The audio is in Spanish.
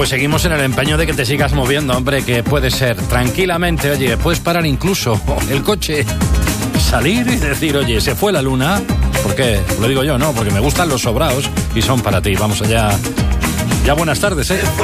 Pues seguimos en el empeño de que te sigas moviendo, hombre, que puede ser tranquilamente, oye, puedes parar incluso el coche, salir y decir, oye, se fue la luna, porque, lo digo yo, ¿no? Porque me gustan los sobraos y son para ti. Vamos allá. Ya buenas tardes, ¿eh?